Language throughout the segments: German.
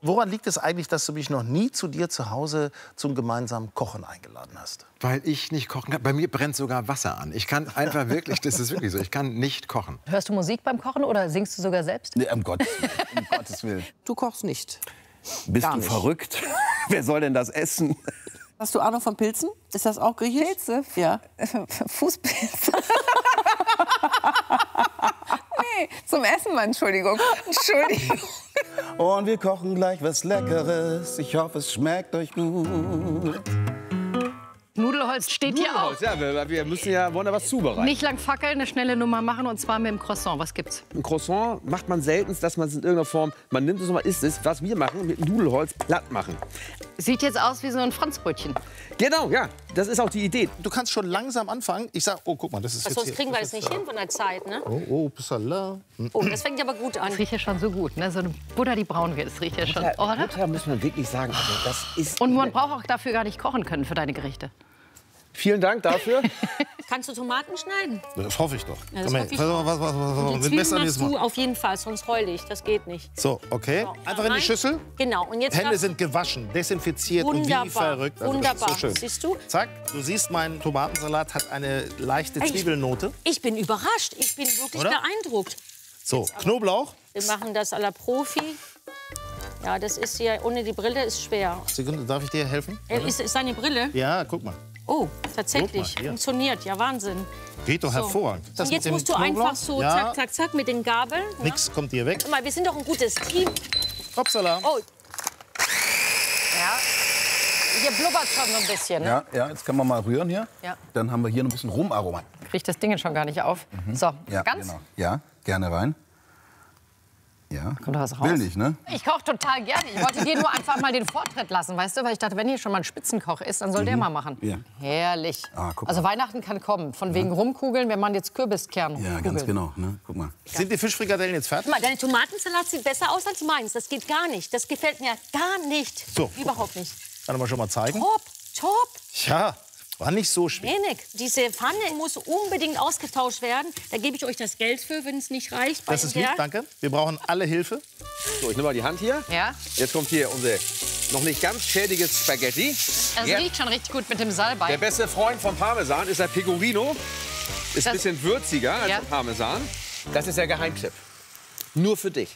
Woran liegt es eigentlich, dass du mich noch nie zu dir zu Hause zum gemeinsamen Kochen eingeladen hast? Weil ich nicht kochen kann. Bei mir brennt sogar Wasser an. Ich kann einfach wirklich, das ist wirklich so, ich kann nicht kochen. Hörst du Musik beim Kochen oder singst du sogar selbst? Nee, um Gottes Willen. Um Gottes Willen. Du kochst nicht. Bist Gar du nicht. verrückt? Wer soll denn das essen? Hast du Ahnung von Pilzen? Ist das auch griechisch? Pilze? Ja. Fußpilze. Nee, zum Essen, Mann, Entschuldigung. Entschuldigung. Und wir kochen gleich was Leckeres. Ich hoffe, es schmeckt euch gut. Nudelholz steht hier auch. Ja, wir müssen ja, wollen da was zubereiten. Nicht lang fackeln, eine schnelle Nummer machen und zwar mit dem Croissant. Was gibt's? Ein Croissant macht man selten, dass man es in irgendeiner Form, man nimmt es und man isst es. Was wir machen, mit Nudelholz platt machen. Sieht jetzt aus wie so ein Franzbrötchen. Genau, ja, das ist auch die Idee. Du kannst schon langsam anfangen. Ich sag, oh, guck mal, das ist jetzt Sonst hier. kriegen wir das nicht hin von der Zeit, ne? Oh, Pissala. Oh, das fängt aber gut an. Das riecht ja schon so gut, ne? So eine Butter, die braun wird, das riecht ja schon. Oder? Butter muss man wirklich sagen, also das ist... Und man braucht auch dafür gar nicht kochen können für deine Gerichte. Vielen Dank dafür. Kannst du Tomaten schneiden? Das hoffe ich doch. Ja, das Komm her. hoffe ich Was, Die mit Messer Zwiebeln jetzt machst du mal. auf jeden Fall, sonst heul ich. Das geht nicht. So, okay. So, Einfach in die rein. Schüssel. Genau. Und jetzt Hände darfst- sind gewaschen, desinfiziert und wie Wunderbar. verrückt. Also das ist Wunderbar. so schön. Siehst du? Zack, du siehst, mein Tomatensalat hat eine leichte Ey, Zwiebelnote. Ich bin überrascht. Ich bin wirklich Oder? beeindruckt. So, Knoblauch. Wir machen das à la Profi. Ja, das ist ja, ohne die Brille ist schwer. Sekunde, darf ich dir helfen? Ist deine Brille? Ja, guck mal. Oh, tatsächlich. Guck mal, hier. Funktioniert. Ja, Wahnsinn. Geht doch So. hervorragend. Das Und jetzt mit dem musst du Knoblauch? einfach so Ja, zack, zack, zack mit den Gabeln. Ja. nix kommt dir weg. Guck mal, wir sind doch ein gutes Team. Hoppsala. Oh, Ja. Hier blubbert schon so ein bisschen. Ne? Ja, jetzt können wir mal rühren hier. Ja. Dann haben wir hier noch ein bisschen Rumaroma. Kriegt das Ding schon gar nicht auf. So, Ja, ganz. genau. Ja, gerne rein. Ja. Kommt da was raus? Will nicht, ne? Ich koche total gerne. Ich wollte dir nur einfach mal den Vortritt lassen, weißt du? Weil ich dachte, wenn hier schon mal ein Spitzenkoch ist, dann soll der mal machen. Ja. Herrlich. Ah, guck Also mal. Weihnachten kann kommen. Von wegen rumkugeln, wenn man jetzt Kürbiskern Ja, ganz kugelt. genau. Ne? Guck mal. Sind die Fischfrikadellen jetzt fertig? guck mal, dein Tomatensalat sieht besser aus als meins. Das geht gar nicht. Das gefällt mir gar nicht. So. Überhaupt nicht. Kann ich mal schon mal zeigen? Top, top. Ja, war nicht so schwer. Wenig. Diese Pfanne muss unbedingt ausgetauscht werden. Da gebe ich euch das Geld für, wenn es nicht reicht. Das ist lieb, danke. Wir brauchen alle Hilfe. So, ich nehme mal die Hand hier. Ja? Jetzt kommt hier unser noch nicht ganz schädiges Spaghetti. Das Ja. riecht schon richtig gut mit dem Der Salbei. beste Freund vom Parmesan ist der Pecorino. Ist ein Das- bisschen würziger als Ja. der Parmesan. Das ist der Geheimtipp. Nur für dich.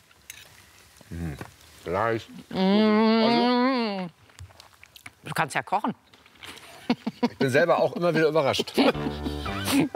Gleich. Du kannst ja kochen. Ich bin selber auch immer wieder überrascht.